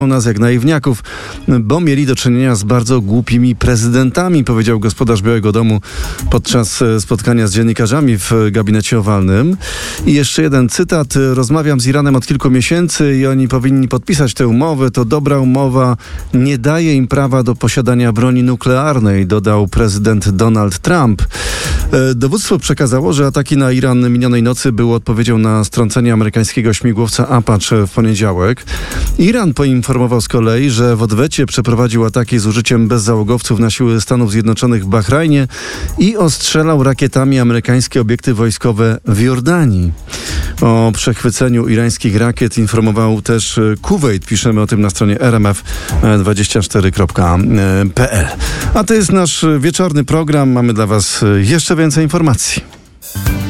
nas jak naiwniaków, bo mieli do czynienia z bardzo głupimi prezydentami, powiedział gospodarz Białego Domu podczas spotkania z dziennikarzami w gabinecie owalnym. I jeszcze jeden cytat. Rozmawiam z Iranem od kilku miesięcy i oni powinni podpisać tę umowę. To dobra umowa, nie daje im prawa do posiadania broni nuklearnej, dodał prezydent Donald Trump. Dowództwo przekazało, że ataki na Iran minionej nocy były odpowiedzią na strącenie amerykańskiego śmigłowca Apache w poniedziałek. Iran poinformował z kolei, że w odwecie przeprowadził ataki z użyciem bezzałogowców na siły Stanów Zjednoczonych w Bahrajnie i ostrzelał rakietami amerykańskie obiekty wojskowe w Jordanii. O przechwyceniu irańskich rakiet informował też Kuwejt. Piszemy o tym na stronie rmf24.pl. A to jest nasz wieczorny program. Mamy dla Was jeszcze więcej informacji.